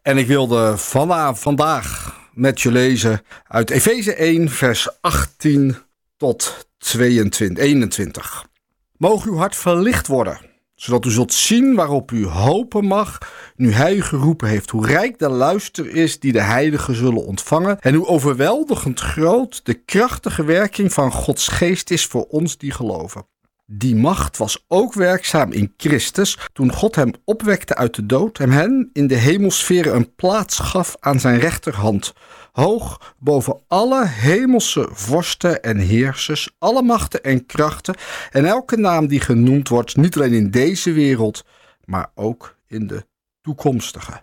En ik wilde vandaag met je lezen uit Efeze 1 vers 18 tot 21. Mogen uw hart verlicht worden, zodat u zult zien waarop u hopen mag, nu hij u geroepen heeft, hoe rijk de luister is die de heiligen zullen ontvangen en hoe overweldigend groot de krachtige werking van Gods geest is voor ons die geloven. Die macht was ook werkzaam in Christus toen God hem opwekte uit de dood en hem in de hemelsferen een plaats gaf aan zijn rechterhand, hoog boven alle hemelse vorsten en heersers, alle machten en krachten en elke naam die genoemd wordt, niet alleen in deze wereld, maar ook in de toekomstige.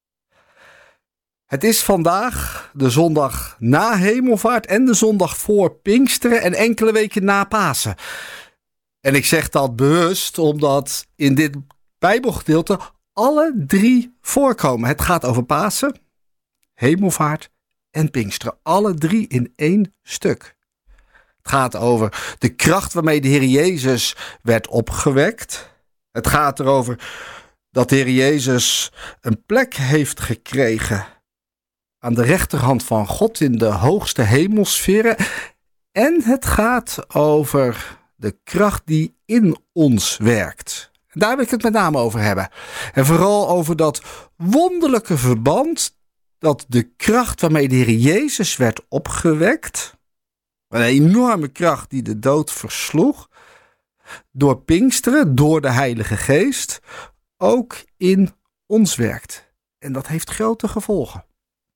Het is vandaag de zondag na Hemelvaart en de zondag voor Pinksteren en enkele weken na Pasen. En ik zeg dat bewust omdat in dit Bijbelgedeelte alle drie voorkomen. Het gaat over Pasen, Hemelvaart en Pinksteren. Alle drie in één stuk. Het gaat over de kracht waarmee de Heer Jezus werd opgewekt. Het gaat erover dat de Heer Jezus een plek heeft gekregen aan de rechterhand van God in de hoogste hemelsferen. En het gaat over de kracht die in ons werkt. Daar wil ik het met name over hebben. En vooral over dat wonderlijke verband dat de kracht waarmee de Heer Jezus werd opgewekt, een enorme kracht die de dood versloeg, door Pinksteren, door de Heilige Geest, ook in ons werkt. En dat heeft grote gevolgen.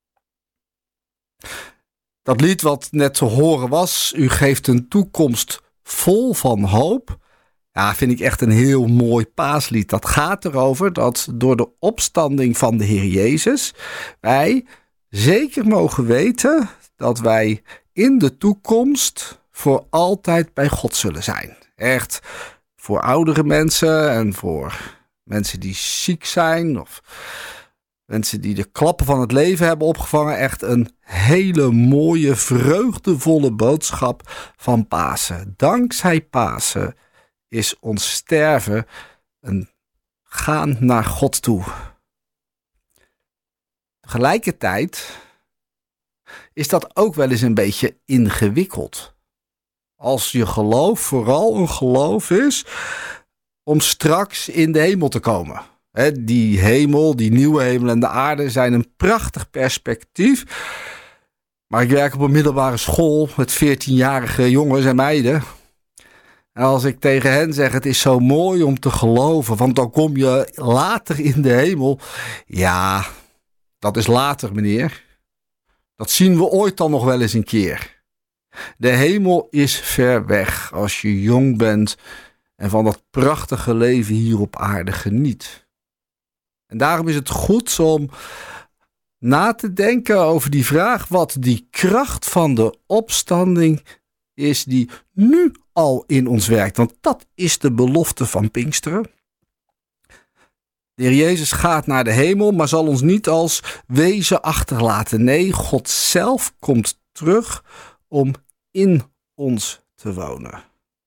Dat lied wat net te horen was, u geeft een toekomst vol van hoop. Ja, vind ik echt een heel mooi paaslied. Dat gaat erover dat door de opstanding van de Heer Jezus wij zeker mogen weten dat wij in de toekomst voor altijd bij God zullen zijn. Echt voor oudere mensen en voor mensen die ziek zijn of mensen die de klappen van het leven hebben opgevangen. Echt een hele mooie, vreugdevolle boodschap van Pasen. Dankzij Pasen is ons sterven een gaan naar God toe. Tegelijkertijd is dat ook wel eens een beetje ingewikkeld. Als je geloof vooral een geloof is om straks in de hemel te komen. Die hemel, die nieuwe hemel en de aarde zijn een prachtig perspectief. Maar ik werk op een middelbare school met 14-jarige jongens en meiden. En als ik tegen hen zeg, het is zo mooi om te geloven, want dan kom je later in de hemel. Ja, dat is later, meneer. Dat zien we ooit dan nog wel eens een keer. De hemel is ver weg als je jong bent en van dat prachtige leven hier op aarde geniet. En daarom is het goed om na te denken over die vraag wat die kracht van de opstanding is die nu al in ons werkt. Want dat is de belofte van Pinksteren. De Heer Jezus gaat naar de hemel, maar zal ons niet als wezen achterlaten. Nee, God zelf komt terug om in ons te wonen.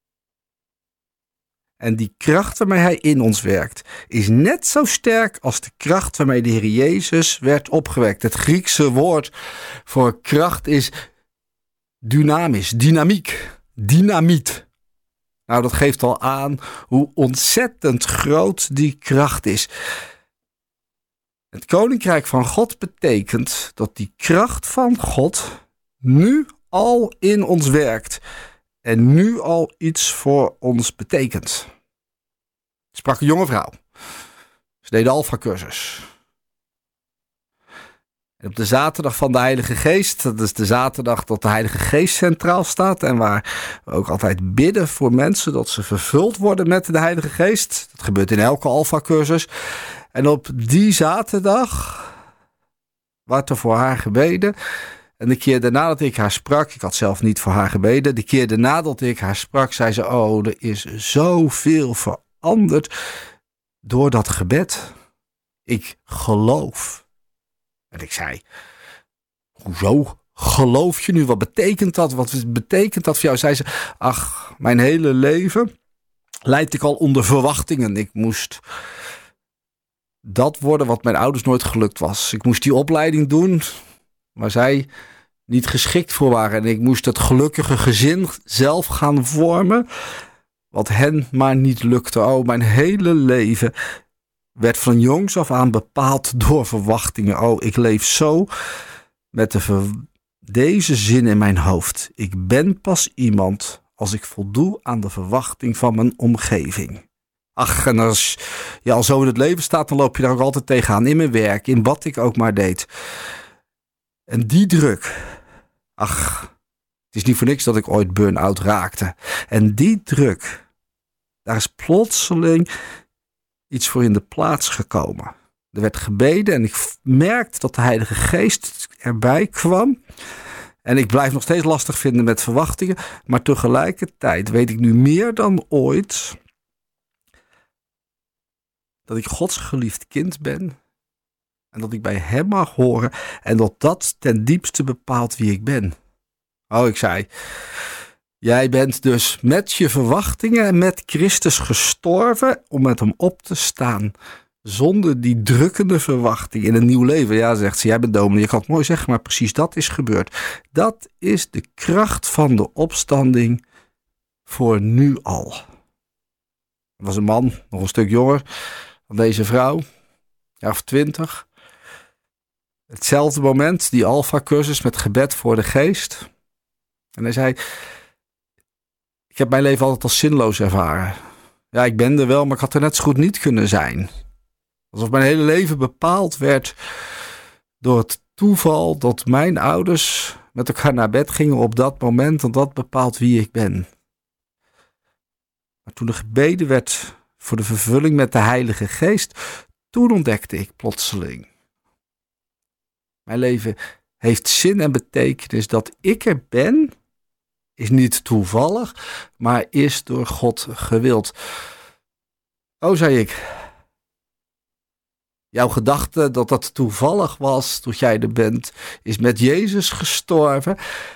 En die kracht waarmee hij in ons werkt is net zo sterk als de kracht waarmee de Heer Jezus werd opgewekt. Het Griekse woord voor kracht is dynamisch, dynamiet. Nou, dat geeft al aan hoe ontzettend groot die kracht is. Het Koninkrijk van God betekent dat die kracht van God nu al in ons werkt en nu al iets voor ons betekent. Ik sprak een jonge vrouw. Ze deed de Alpha-cursus. En op de zaterdag van de Heilige Geest, dat is de zaterdag dat de Heilige Geest centraal staat en waar we ook altijd bidden voor mensen dat ze vervuld worden met de Heilige Geest. Dat gebeurt in elke Alpha-cursus. En op die zaterdag werd er voor haar gebeden. En de keer daarna dat ik haar sprak, ik had zelf niet voor haar gebeden, de keer daarna dat ik haar sprak, zei ze, oh, er is zoveel veranderd door dat gebed. Ik geloof. En ik zei, hoezo geloof je nu? Wat betekent dat? Wat betekent dat voor jou? Zei ze, ach, mijn hele leven leid ik al onder verwachtingen. Ik moest dat worden wat mijn ouders nooit gelukt was. Ik moest die opleiding doen waar zij niet geschikt voor waren. En ik moest het gelukkige gezin zelf gaan vormen, wat hen maar niet lukte. Oh, mijn hele leven werd van jongs af aan bepaald door verwachtingen. Oh, ik leef zo met deze zin in mijn hoofd. Ik ben pas iemand als ik voldoe aan de verwachting van mijn omgeving. Ach, en als je al zo in het leven staat, dan loop je daar ook altijd tegenaan. In mijn werk, in wat ik ook maar deed. En die druk. Ach, het is niet voor niks dat ik ooit burn-out raakte. En die druk, daar is plotseling iets voor in de plaats gekomen. Er werd gebeden en ik merkte dat de Heilige Geest erbij kwam. En ik blijf nog steeds lastig vinden met verwachtingen. Maar tegelijkertijd weet ik nu meer dan ooit dat ik Gods geliefd kind ben. En dat ik bij hem mag horen. En dat dat ten diepste bepaalt wie ik ben. Oh, ik zei, jij bent dus met je verwachtingen en met Christus gestorven om met hem op te staan. Zonder die drukkende verwachting in een nieuw leven. Ja, zegt ze, jij bent dominee, je kan het mooi zeggen, maar precies dat is gebeurd. Dat is de kracht van de opstanding voor nu al. Er was een man, nog een stuk jonger dan deze vrouw, jaar of 20. Hetzelfde moment, die Alpha-cursus met gebed voor de geest. En hij zei, ik heb mijn leven altijd als zinloos ervaren. Ja, ik ben er wel, maar ik had er net zo goed niet kunnen zijn. Alsof mijn hele leven bepaald werd door het toeval dat mijn ouders met elkaar naar bed gingen op dat moment. En dat bepaalt wie ik ben. Maar toen er gebeden werd voor de vervulling met de Heilige Geest, toen ontdekte ik plotseling. Mijn leven heeft zin en betekenis. Dat ik er ben, is niet toevallig, maar is door God gewild. Oh, zei ik. Jouw gedachte dat dat toevallig was, toen jij er bent, is met Jezus gestorven.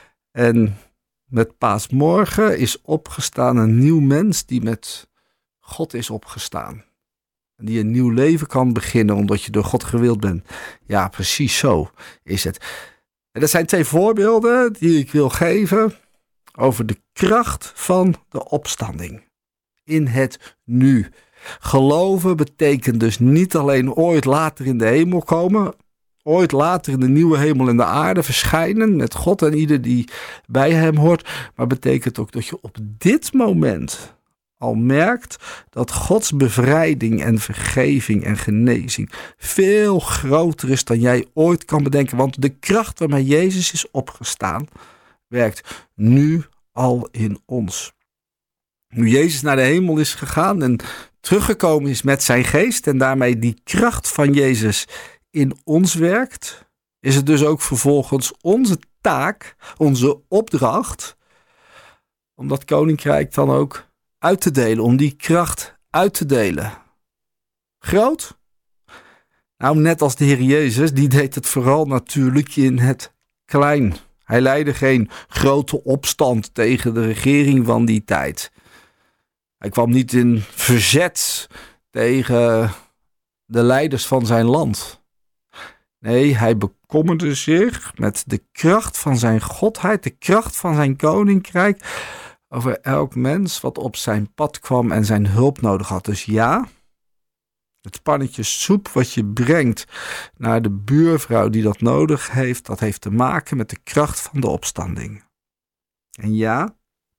En met Paasmorgen is opgestaan een nieuw mens die met God is opgestaan. En die een nieuw leven kan beginnen omdat je door God gewild bent. Ja, precies zo is het. En dat zijn 2 voorbeelden die ik wil geven over de kracht van de opstanding. In het nu. Geloven betekent dus niet alleen ooit later in de hemel komen, ooit later in de nieuwe hemel en de aarde verschijnen met God en ieder die bij hem hoort, maar betekent ook dat je op dit moment al merkt dat Gods bevrijding en vergeving en genezing veel groter is dan jij ooit kan bedenken, want de kracht waarmee Jezus is opgestaan werkt nu al in ons. Nu Jezus naar de hemel is gegaan en teruggekomen is met zijn geest en daarmee die kracht van Jezus in ons werkt, is het dus ook vervolgens onze taak, onze opdracht, om dat koninkrijk dan ook uit te delen, om die kracht uit te delen. Groot? Nou, net als de Heer Jezus, die deed het vooral natuurlijk in het klein. Hij leidde geen grote opstand tegen de regering van die tijd. Hij kwam niet in verzet tegen de leiders van zijn land. Nee, hij bekommerde zich met de kracht van zijn godheid, de kracht van zijn koninkrijk, over elk mens wat op zijn pad kwam en zijn hulp nodig had. Dus ja, het pannetje soep wat je brengt naar de buurvrouw die dat nodig heeft, dat heeft te maken met de kracht van de opstanding. En ja,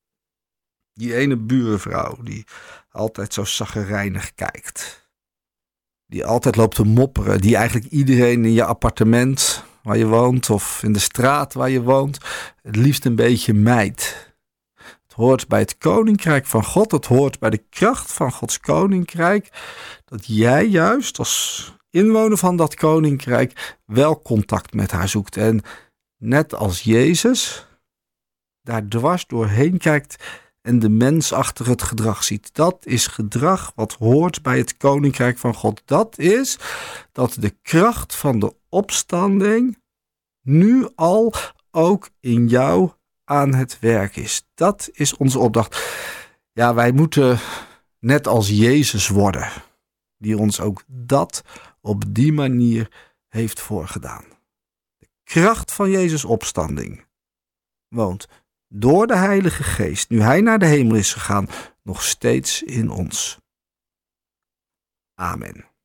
die ene buurvrouw die altijd zo chagrijnig kijkt, die altijd loopt te mopperen, die eigenlijk iedereen in je appartement waar je woont of in de straat waar je woont het liefst een beetje mijt. Het hoort bij het koninkrijk van God, het hoort bij de kracht van Gods koninkrijk, dat jij juist als inwoner van dat koninkrijk wel contact met haar zoekt. En net als Jezus daar dwars doorheen kijkt en de mens achter het gedrag ziet. Dat is gedrag wat hoort bij het koninkrijk van God. Dat is dat de kracht van de opstanding nu al ook in jou aan het werk is. Dat is onze opdracht. Ja, wij moeten net als Jezus worden, die ons ook dat op die manier heeft voorgedaan. De kracht van Jezus' opstanding woont door de Heilige Geest, nu hij naar de hemel is gegaan, nog steeds in ons. Amen.